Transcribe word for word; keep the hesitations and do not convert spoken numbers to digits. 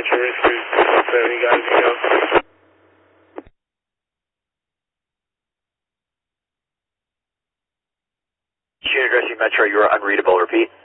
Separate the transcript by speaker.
Speaker 1: Metro, Rescue seven, you guys can go.
Speaker 2: Unit Rescue Metro, you are unreadable, repeat.